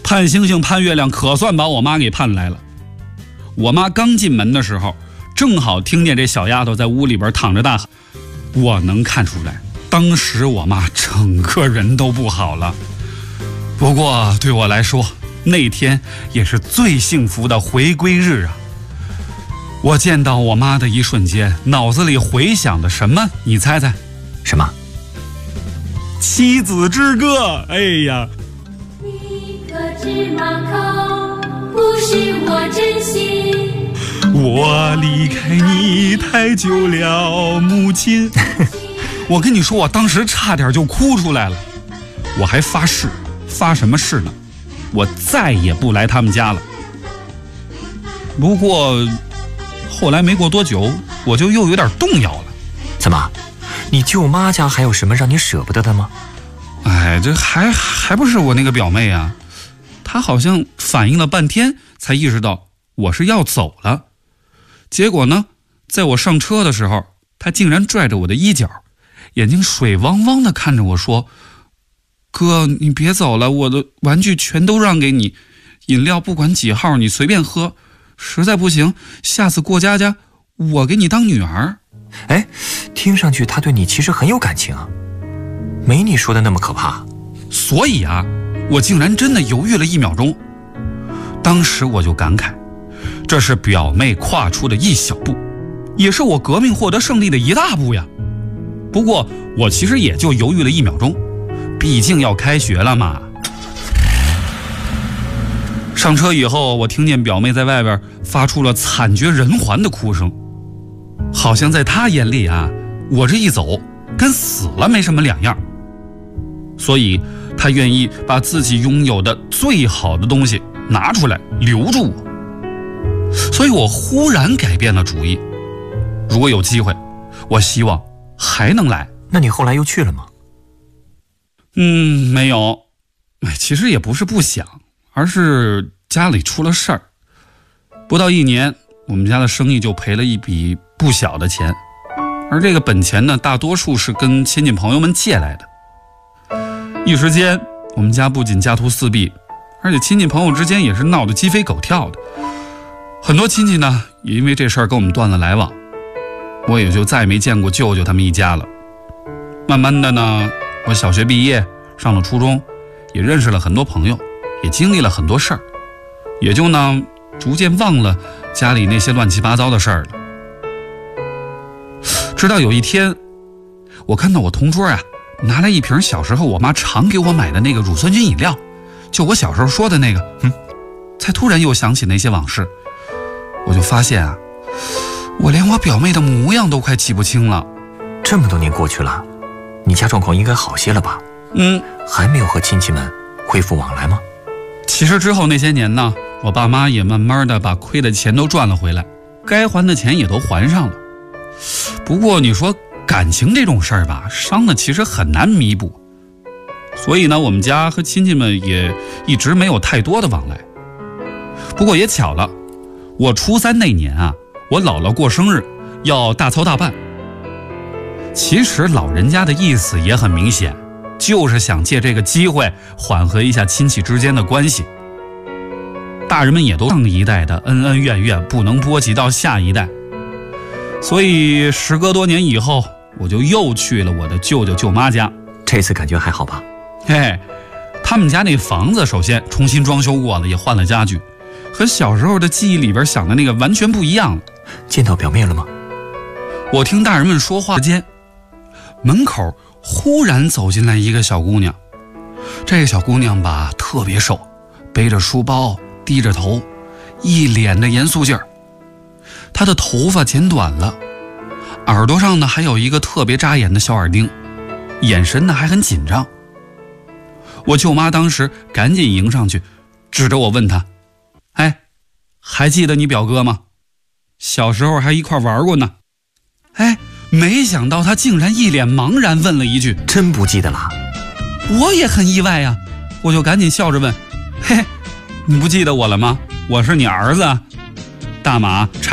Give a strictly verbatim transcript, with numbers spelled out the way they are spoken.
盼星星盼月亮，可算把我妈给盼来了。我妈刚进门的时候，正好听见这小丫头在屋里边躺着大喊，我能看出来，当时我妈整个人都不好了。不过对我来说，那天也是最幸福的回归日啊！我见到我妈的一瞬间，脑子里回想的什么？你猜猜？ 什么？ 妻子之歌。哎呀！ 你可知马口不是我真心， 我离开你太久了，母亲。我跟你说，我当时差点就哭出来了。我还发誓，发什么誓呢？我再也不来他们家了。不过后来没过多久，我就又有点动摇了。 怎么，你舅妈家还有什么让你舍不得的吗？ 哎，这还还不是我那个表妹啊，她好像反应了半天才意识到我是要走了。结果呢，在我上车的时候，她竟然拽着我的衣角，眼睛水汪汪地看着我说，哥，你别走了，我的玩具全都让给你，饮料不管几号你随便喝，实在不行下次过家家我给你当女儿。 哎，听上去他对你其实很有感情啊，没你说的那么可怕。 所以啊，我竟然真的犹豫了一秒钟。当时我就感慨，这是表妹跨出的一小步，也是我革命获得胜利的一大步呀。不过我其实也就犹豫了一秒钟，毕竟要开学了嘛。上车以后，我听见表妹在外边发出了惨绝人寰的哭声，好像在她眼里啊，我这一走跟死了没什么两样。所以她愿意把自己拥有的最好的东西拿出来留住我。所以我忽然改变了主意，如果有机会，我希望还能来。 那你后来又去了吗？ 嗯，没有。其实也不是不想，而是家里出了事儿。不到一年，我们家的生意就赔了一笔不小的钱，而这个本钱呢，大多数是跟亲戚朋友们借来的。一时间，我们家不仅家徒四壁，而且亲戚朋友之间也是闹得鸡飞狗跳的。很多亲戚呢，也因为这事儿跟我们断了来往，我也就再也没见过舅舅他们一家了。慢慢的呢，我小学毕业，上了初中，也认识了很多朋友，也经历了很多事儿，也就呢逐渐忘了家里那些乱七八糟的事儿了。直到有一天，我看到我同桌啊拿来一瓶小时候我妈常给我买的那个乳酸菌饮料，就我小时候说的那个，嗯，才突然又想起那些往事。我就发现啊，我连我表妹的模样都快记不清了。 这么多年过去了，你家状况应该好些了吧？ 嗯， 还没有和亲戚们恢复往来吗？ 其实之后那些年呢，我爸妈也慢慢的把亏的钱都赚了回来，该还的钱也都还上了。不过你说感情这种事儿吧，伤的其实很难弥补，所以呢，我们家和亲戚们也一直没有太多的往来。不过也巧了，我初三那年啊，我姥姥过生日，要大操大办。其实老人家的意思也很明显，就是想借这个机会缓和一下亲戚之间的关系。大人们也都上一代的恩恩怨怨不能波及到下一代，所以时隔多年以后，我就又去了我的舅舅舅妈家。 这次感觉还好吧？ 嘿，他们家那房子首先重新装修过了，也换了家具，和小时候的记忆里边想的那个完全不一样了。 见到表妹了吗？ 我听大人们说话间，门口忽然走进来一个小姑娘。这个小姑娘吧，特别瘦，背着书包，低着头，一脸的严肃劲儿。她的头发剪短了，耳朵上呢还有一个特别扎眼的小耳钉，眼神呢还很紧张。我舅妈当时赶紧迎上去，指着我问她：“哎，还记得你表哥吗？小时候还一块玩过呢。”哎，没想到她竟然一脸茫然问了一句：“ 真不记得了？” 我也很意外呀，我就赶紧笑着问：“嘿，你不记得我了吗？我是你儿子啊。”大马